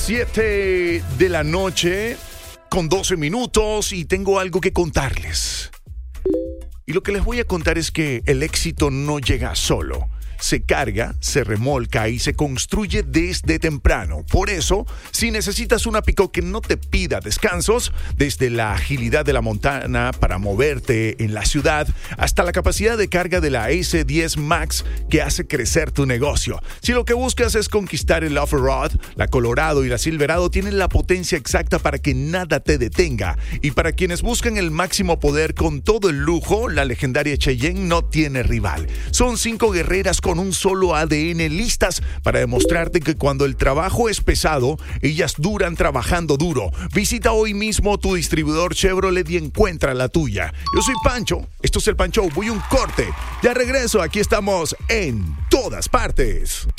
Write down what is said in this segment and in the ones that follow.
7 de la noche con 12 minutos y tengo algo que contarles. Y lo que les voy a contar es que el éxito no llega solo. Se carga, se remolca y se construye desde temprano. Por eso, si necesitas una pick-up que no te pida descansos, desde la agilidad de la montana para moverte en la ciudad hasta la capacidad de carga de la S10 Max que hace crecer tu negocio. Si lo que buscas es conquistar el off-road, la Colorado y la Silverado tienen la potencia exacta para que nada te detenga. Y para quienes buscan el máximo poder con todo el lujo, la legendaria Cheyenne no tiene rival. Son 5 guerreras con un solo ADN listas para demostrarte que cuando el trabajo es pesado, ellas duran trabajando duro. Visita hoy mismo tu distribuidor Chevrolet y encuentra la tuya. Yo soy Pancho, esto es el Pan Show, voy a un corte. Ya regreso, aquí estamos en todas partes.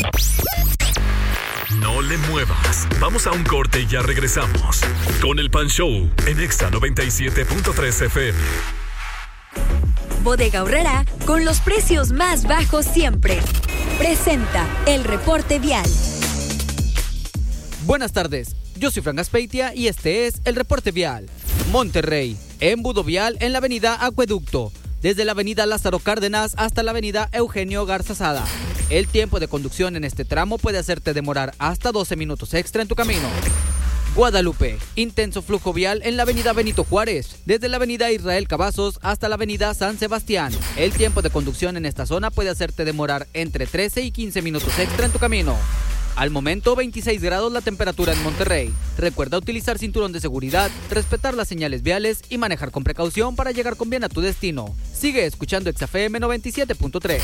No le muevas, vamos a un corte y ya regresamos con el Pan Show en Exa 97.3 FM. Bodega Aurrera, con los precios más bajos siempre. Presenta el reporte vial. Buenas tardes, yo soy Frank Aspeitia y este es el reporte vial. Monterrey, embudo vial en la avenida Acueducto, desde la avenida Lázaro Cárdenas hasta la avenida Eugenio Garza Sada. El tiempo de conducción en este tramo puede hacerte demorar hasta 12 minutos extra en tu camino. Guadalupe, intenso flujo vial en la avenida Benito Juárez, desde la avenida Israel Cavazos hasta la avenida San Sebastián. El tiempo de conducción en esta zona puede hacerte demorar entre 13 y 15 minutos extra en tu camino. Al momento, 26 grados la temperatura en Monterrey. Recuerda utilizar cinturón de seguridad, respetar las señales viales y manejar con precaución para llegar con bien a tu destino. Sigue escuchando XFM 97.3.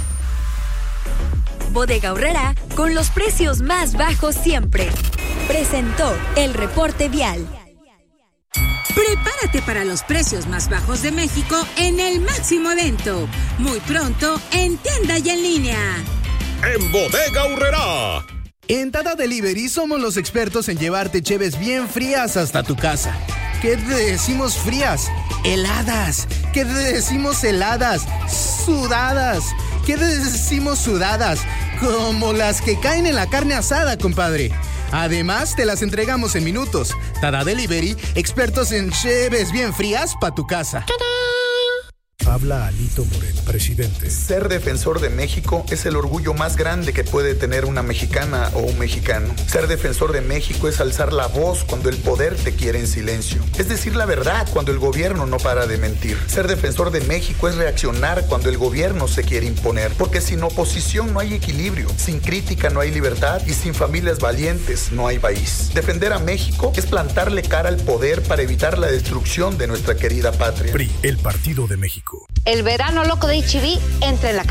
Bodega Aurrera, con los precios más bajos siempre. Presentó el reporte vial. Prepárate para los precios más bajos de México en el máximo evento. Muy pronto en tienda y en línea. En Bodega Aurrera. En Tata Delivery somos los expertos en llevarte cheves bien frías hasta tu casa. ¿Qué te decimos frías? Heladas. ¿Qué te decimos heladas? Sudadas. ¿Qué te decimos sudadas? Como las que caen en la carne asada, compadre. Además, te las entregamos en minutos. Tata Delivery, expertos en cheves bien frías para tu casa. ¡Tada! Habla Alito Moreno, presidente. Ser defensor de México es el orgullo más grande que puede tener una mexicana o un mexicano. Ser defensor de México es alzar la voz cuando el poder te quiere en silencio. Es decir la verdad cuando el gobierno no para de mentir. Ser defensor de México es reaccionar cuando el gobierno se quiere imponer. Porque sin oposición no hay equilibrio, sin crítica no hay libertad y sin familias valientes no hay país. Defender a México es plantarle cara al poder para evitar la destrucción de nuestra querida patria. PRI, el Partido de México. El verano loco de HB entra en la casa.